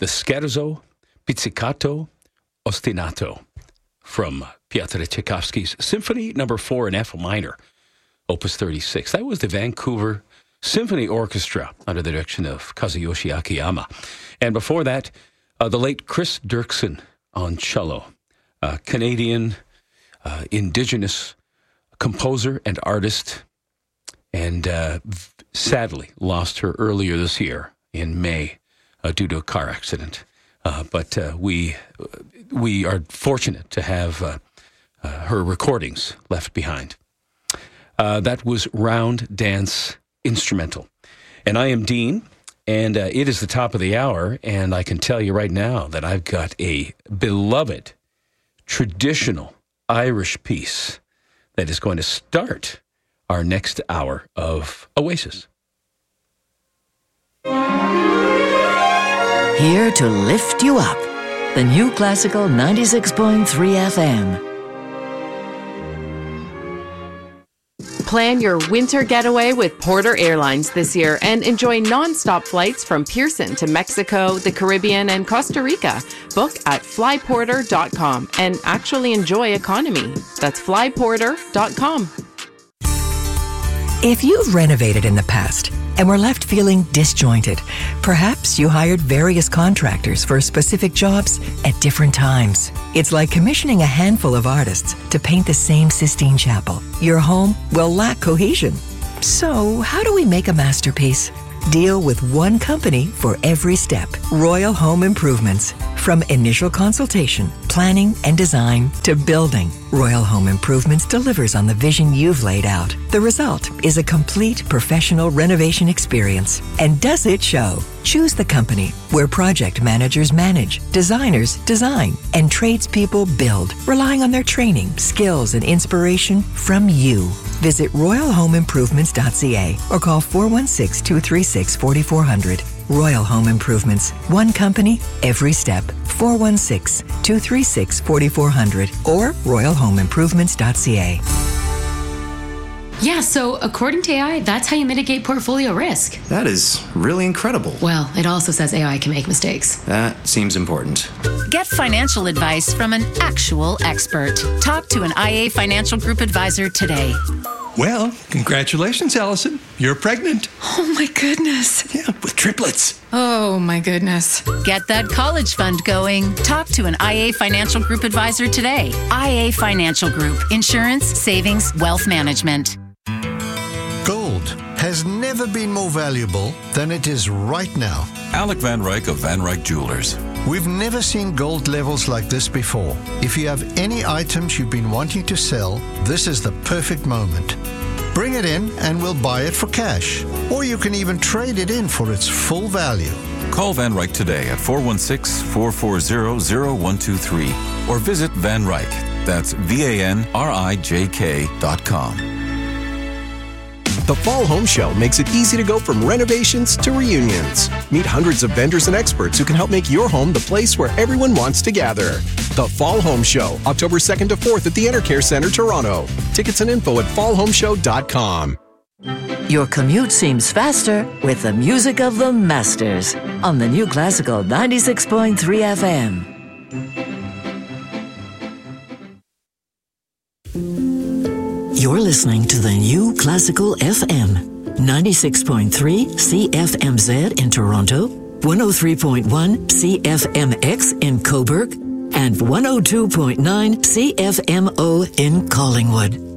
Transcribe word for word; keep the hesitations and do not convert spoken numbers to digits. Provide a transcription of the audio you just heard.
the Scherzo Pizzicato Ostinato from Piotr Tchaikovsky's Symphony Number Four in F minor, Opus thirty-six. That was the Vancouver Symphony Orchestra under the direction of Kazuyoshi Akiyama. And before that, uh, the late Chris Dirksen on cello, uh, Canadian uh, Indigenous composer and artist, and uh, sadly lost her earlier this year in May uh, due to a car accident. Uh, but uh, we we are fortunate to have uh, uh, her recordings left behind. Uh, that was Round Dance Instrumental. And I am Dean, and uh, it is the top of the hour, and I can tell you right now that I've got a beloved, traditional Irish piece that is going to start our next hour of Oasis. Here to lift you up, the New Classical ninety-six point three F M. Plan your winter getaway with Porter Airlines this year and enjoy non-stop flights from Pearson to Mexico, the Caribbean, and Costa Rica. Book at fly porter dot com and actually enjoy economy. That's fly porter dot com. If you've renovated in the past and were left feeling disjointed, perhaps you hired various contractors for specific jobs at different times. It's like commissioning a handful of artists to paint the same Sistine Chapel. Your home will lack cohesion. So, how do we make a masterpiece? Deal with one company for every step. Royal Home Improvements. From initial consultation, planning, and design to building, Royal Home Improvements delivers on the vision you've laid out. The result is a complete professional renovation experience. And does it show? Choose the company where project managers manage, designers design, and tradespeople build, relying on their training, skills, and inspiration from you. Visit royal home improvements dot c a or call four one six, two three six, four four zero zero. Royal Home Improvements. One company, every step. four one six, two three six, four four zero zero or royal home improvements dot c a. Yeah, so according to A I, that's how you mitigate portfolio risk. That is really incredible. Well, it also says A I can make mistakes. That seems important. Get financial advice from an actual expert. Talk to an I A Financial Group advisor today. Well, congratulations, Allison. You're pregnant. Oh, my goodness. Yeah, with triplets. Oh, my goodness. Get that college fund going. Talk to an I A Financial Group advisor today. I A Financial Group. Insurance, savings, wealth management. Gold has never been more valuable than it is right now. Alec Van Ryk of Van Ryk Jewelers. We've never seen gold levels like this before. If you have any items you've been wanting to sell, this is the perfect moment. Bring it in and we'll buy it for cash. Or you can even trade it in for its full value. Call Van Ryk today at four one six, four four zero, zero one two three or visit Van Ryk. That's V A N R I J K dot com. The Fall Home Show makes it easy to go from renovations to reunions. Meet hundreds of vendors and experts who can help make your home the place where everyone wants to gather. The Fall Home Show, October second to fourth at the Intercare Centre, Toronto. Tickets and info at fall home show dot com. Your commute seems faster with the music of the masters on the New Classical ninety-six point three F M. You're listening to the New Classical F M, ninety-six point three C F M Z in Toronto, one oh three point one C F M X in Cobourg, and one oh two point nine C F M O in Collingwood.